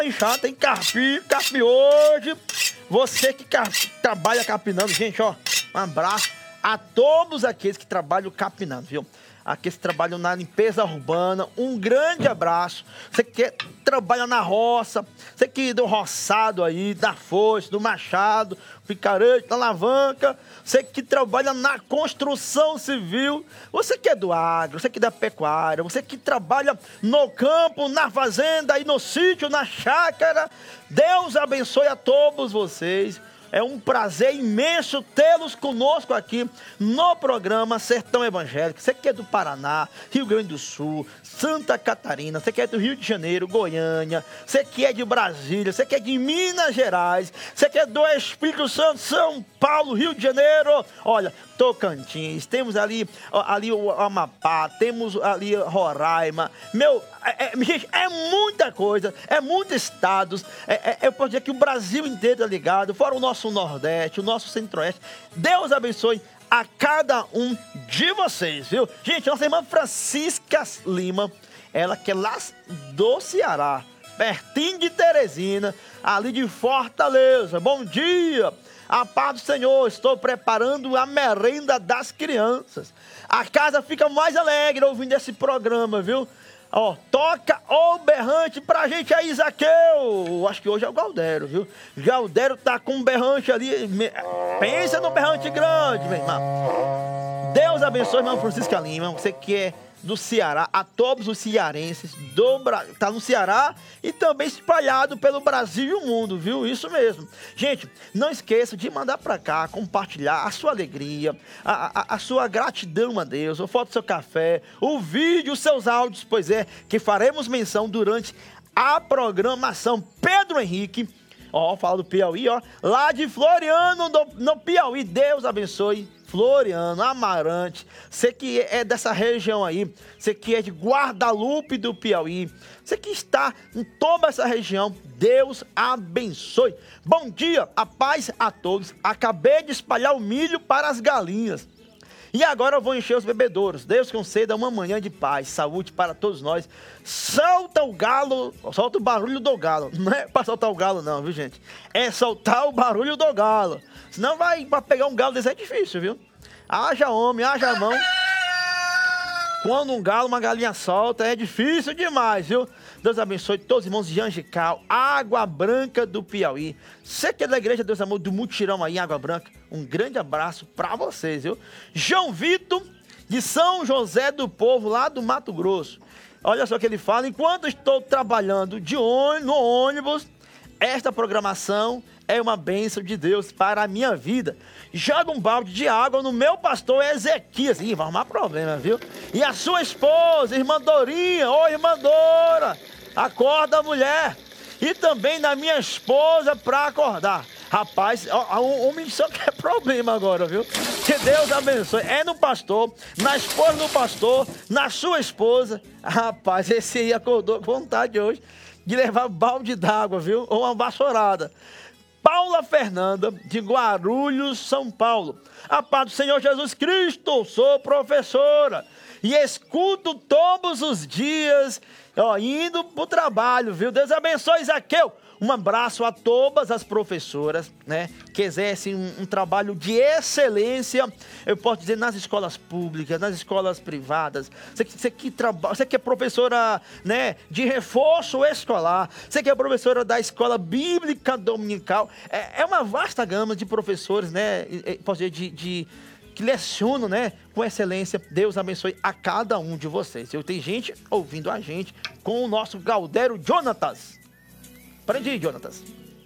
Já tem carpir hoje. Você que trabalha capinando, gente, ó, um abraço a todos aqueles que trabalham capinando, viu? Aqueles que trabalham na limpeza urbana, um grande abraço. Você que trabalha na roça, você que do roçado aí, da foice, do machado, picarete, da alavanca, você que trabalha na construção civil, você que é do agro, você que é da pecuária, você que trabalha no campo, na fazenda, aí no sítio, na chácara, Deus abençoe a todos vocês. É um prazer imenso tê-los conosco aqui no programa Sertão Evangélico. Você que é do Paraná, Rio Grande do Sul, Santa Catarina, você que é do Rio de Janeiro, Goiânia, você que é de Brasília, você que é de Minas Gerais, você que é do Espírito Santo, São Paulo, Rio de Janeiro, olha, Tocantins, temos ali o Amapá, temos ali Roraima, gente, é muita coisa, é muitos estados, eu posso dizer que o Brasil inteiro tá ligado, fora o nosso Nordeste, o nosso Centro-Oeste. Deus abençoe a cada um de vocês, viu? Gente, nossa irmã Francisca Lima, ela que é lá do Ceará, pertinho de Teresina, ali de Fortaleza. Bom dia! A paz do Senhor, estou preparando a merenda das crianças. A casa fica mais alegre ouvindo esse programa, viu? Ó, toca o berrante pra gente aí, Zaqueu. Acho que hoje é o Galdério, viu? Galdério tá com um berrante ali. Pensa no berrante grande, meu irmão. Deus abençoe, irmão Francisca Lima. Você que é do Ceará, a todos os cearenses tá no Ceará e também espalhado pelo Brasil e o mundo, viu? Isso mesmo. Gente, não esqueça de mandar pra cá, compartilhar a sua alegria, a sua gratidão a Deus, a foto do seu café, o vídeo, os seus áudios, pois é, que faremos menção durante a programação. Pedro Henrique, ó, fala do Piauí, ó, lá de Floriano, no Piauí. Deus abençoe Floriano, Amarante, você que é dessa região aí, você que é de Guadalupe do Piauí, você que está em toda essa região, Deus abençoe. Bom dia, a paz a todos. Acabei de espalhar o milho para as galinhas. E agora eu vou encher os bebedouros. Deus conceda uma manhã de paz, saúde para todos nós. Solta o galo, solta o barulho do galo. Não é para soltar o galo não, viu, gente? É soltar o barulho do galo. Senão para pegar um galo desse é difícil, viu? Haja homem, haja mão. Quando um galo, uma galinha solta, é difícil demais, viu? Deus abençoe todos os irmãos de Angical, Água Branca do Piauí. Você que é da igreja Deus Amor do Mutirão aí em Água Branca, um grande abraço pra vocês, viu? João Vitor, de São José do Povo, lá do Mato Grosso. Olha só o que ele fala: enquanto estou trabalhando no ônibus, esta programação é uma bênção de Deus para a minha vida. Joga um balde de água no meu pastor Ezequias. Ih, vai arrumar problema, viu? E a sua esposa, irmã Dorinha. Ô, irmã Dora, acorda, mulher. E também na minha esposa para acordar. Rapaz, o homem só quer problema agora, viu? Que Deus abençoe. É no pastor, na esposa do pastor, na sua esposa. Rapaz, esse aí acordou com vontade hoje de levar balde d'água, viu? Ou uma vassourada. Paula Fernanda, de Guarulhos, São Paulo. A paz do Senhor Jesus Cristo, sou professora e escuto todos os dias, ó, indo pro trabalho, viu? Deus abençoe, Zaqueu. Um abraço a todas as professoras, né, que exercem um trabalho de excelência, eu posso dizer, nas escolas públicas, nas escolas privadas. Você que é professora, né, de reforço escolar, você que é professora da escola bíblica dominical, é uma vasta gama de professores, né, posso dizer, que lecionam, né, com excelência. Deus abençoe a cada um de vocês. Tem gente ouvindo a gente com o nosso Galdério Jonatas. Aprendi, Jonatas.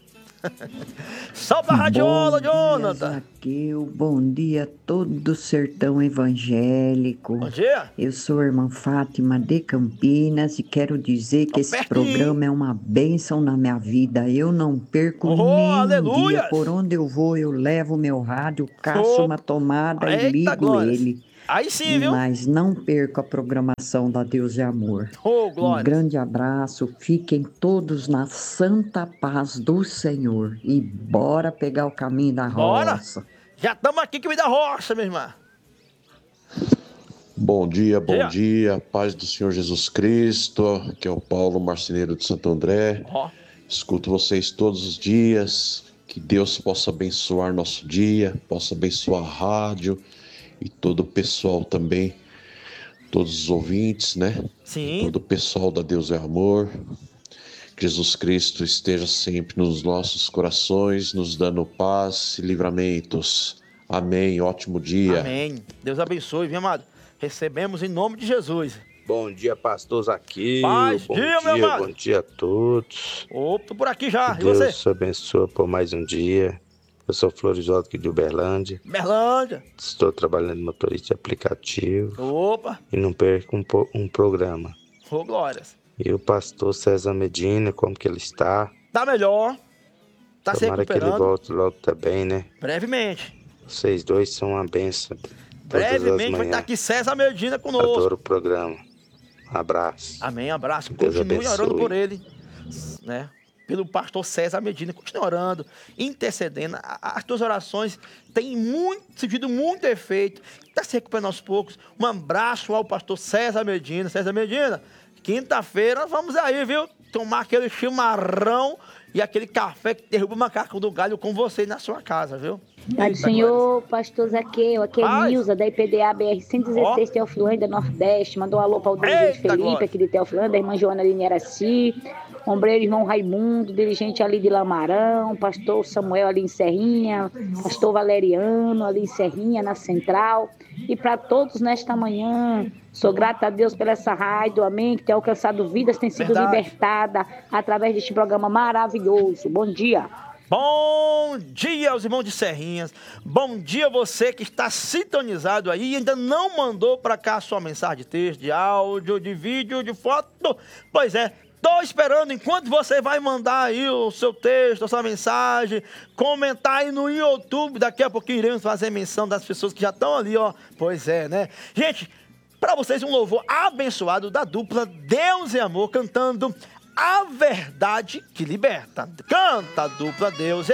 Salve a radiola, Jonatas. Zaqueu, bom dia, todo o sertão evangélico. Bom dia. Eu sou a irmã Fátima de Campinas e quero dizer que esse programa é uma bênção na minha vida. Eu não perco nenhum dia. Por onde eu vou, eu levo meu rádio, caço uma tomada e ligo glórias. Ele. Aí sim, viu? Mas não perco a programação da Deus de Amor. Um grande abraço, fiquem todos na santa paz do Senhor. E bora pegar o caminho da roça. Já estamos aqui que me dá roça, minha irmã. Bom dia, paz do Senhor Jesus Cristo. Aqui é o Paulo Marceneiro de Santo André. Escuto vocês todos os dias. Que Deus possa abençoar nosso dia, possa abençoar a rádio e todo o pessoal também, todos os ouvintes, né? Sim. Todo o pessoal da Deus é Amor. Que Jesus Cristo esteja sempre nos nossos corações, nos dando paz e livramentos. Amém. Ótimo dia. Amém. Deus abençoe, viu, amado? Recebemos em nome de Jesus. Bom dia, pastor Zaqueu. Paz, Bom dia, meu amado. Bom dia a todos. Opa, por aqui já. Que E Deus você? abençoe por mais um dia. Eu sou Florisvaldo aqui de Uberlândia. Berlândia. Estou trabalhando de motorista de aplicativo. Opa. E não perco um programa. Ô, glórias. E o pastor César Medina, como que ele está? Tá melhor. Tá se Tomara que ele recuperando. volte logo também, né? Brevemente. Vocês dois são uma bênção. Brevemente vai estar aqui César Medina conosco. Adoro o programa. Um abraço. Amém, abraço. Deus Continue abençoe. orando por ele, né? Pelo pastor César Medina. Continue orando, intercedendo. As tuas orações têm sentido muito efeito. Está se recuperando aos poucos. Um abraço ao pastor César Medina. César Medina, quinta-feira vamos aí, viu? Tomar aquele chimarrão e aquele café que derruba o macaco do galho com você na sua casa, viu? Pai do Senhor, pastor Zaqueu, aqui é Paz. Nilza, da IPDA BR-116, Teofilândia Nordeste. Mandou um alô para o dirigente Eita, Felipe, glória. aqui de Teofilândia, a irmã Joana ali em Araci, ombreiro irmão Raimundo, dirigente ali de Lamarão, pastor Samuel ali em Serrinha, pastor Valeriano ali em Serrinha, na Central. E para todos nesta manhã, sou grata a Deus por essa rádio, amém, que tem alcançado vidas, tem sido Verdade. libertada através deste programa maravilhoso. Bom dia. Bom dia aos irmãos de Serrinhas. Bom dia você que está sintonizado aí e ainda não mandou para cá a sua mensagem de texto, de áudio, de vídeo, de foto. Pois é, tô esperando enquanto você vai mandar aí o seu texto, a sua mensagem, comentar aí no YouTube. Daqui a pouquinho iremos fazer menção das pessoas que já estão ali, ó. Pois é, né? Gente, para vocês um louvor abençoado da dupla Deus e Amor cantando A Verdade que Liberta. Canta a dupla Deus e